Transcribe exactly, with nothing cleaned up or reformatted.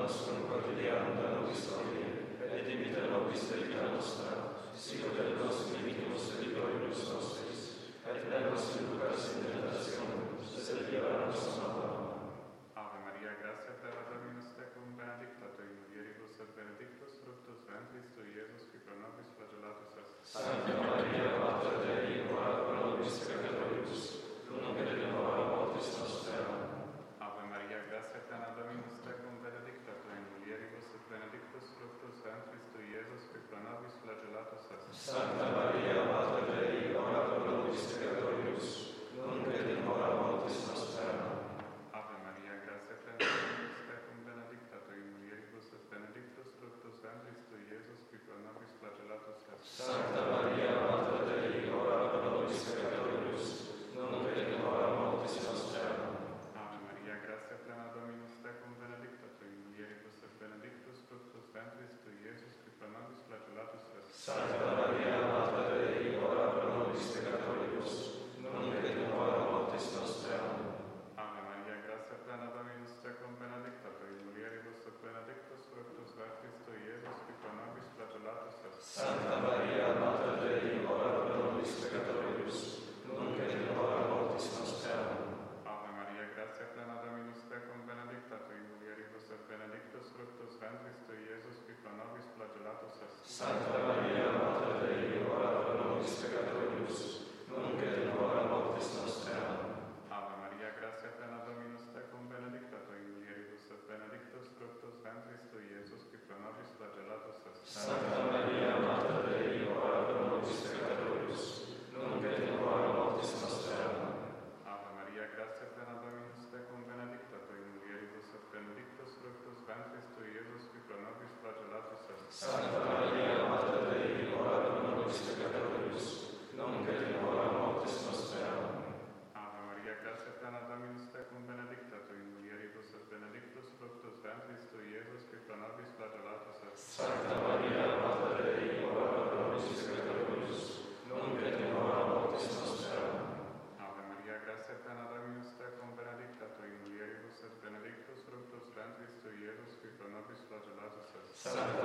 nostrum quotidianum da nobis hodie, et dimitte nobis debita nostra, sicut et nos dimittimus debitoribus nostris, et ne nos inducas in tentationem, sed libera nos a malo. Ave Maria, gratia plena Dominus tecum, benedicta tui in mulieribus et benedictus fructus ventris tui, Iesus, qui pro nobis flagellatus est. Sancta Maria, Mater Dei, ora pro nobis peccatoribus, nunc et in hora mortis nostrae. Amen. Ave Maria, gratia plena Dominus tecum, benedicta tui in mulieribus et benedictus fructus ventris tui, Iesus, qui pro nobis flagellatus est. Sancta Maria, Mater Dei, ora pro nobis peccatoribus, nunc et in hora mortis nostrae. Amen. Ave Maria, gratia plena Dominus tecum, benedicta tui in mulieribus et benedictus fructus ventris tui, Iesus, qui pro nobis flagellatus est. Sancta Maria, Mater Dei, ora pro nobis peccatoribus, nunc et in hora mortis nostrae. Amen. Ave Maria, gratia plena Dominus tecum, benedicta tui in mulieribus et benedictus fructus ventris tui, Iesus, qui pro nobis flagellatus est. Sancta Maria, Mater Dei, ora pro nobis peccatoribus, nunc et in hora mortis nostrae. Amen. Ave Maria, gratia plena Dominus tecum, benedicta tui in mulieribus et benedictus fructus ventris tui, Iesus, qui pro nobis flagellatus est. Sancta Maria, Mater Dei, ora pro nobis peccatoribus, nunc et in hora mortis nostrae. Amen. Ave Maria, gratia plena Dominus tecum, benedicta tui in mulieribus et benedictus fructus ventris tui, Iesus, qui pro nobis flagellatus est. Sancta Maria, Mater Dei, ora pro nobis peccatoribus, nunc et in hora mortis nostrae. Amen. Ave Maria, gratia plena Dominus tecum, benedicta tui in mulieribus et benedictus fructus ventris tui, Iesus, qui pro nobis flagellatus est. Sancta Maria, Mater Dei, ora pro nobis peccatoribus, nunc et in hora mortis nostrae. Amen. Ave Maria, gratia plena Dominus tecum, benedicta tui in mulieribus et benedictus fructus ventris tui, Iesus, qui pro nobis flagellatus est. Sancta Maria, Mater Dei, ora pro nobis peccatoribus, nunc et in hora mortis nostrae. Amen. Ave Maria, gratia plena Dominus tecum, benedicta tui in mulieribus et benedictus fructus ventris tui, Iesus, qui pro nobis flagellatus est. Sancta Maria, Mater Dei, ora pro nobis peccatoribus, nunc et in hora mortis nostrae. Amen. Ave Maria, gratia plena Dominus tecum, benedicta tui in mulieribus et benedictus fructus ventris tui, Iesus, qui pro nobis flagellatus est. Sancta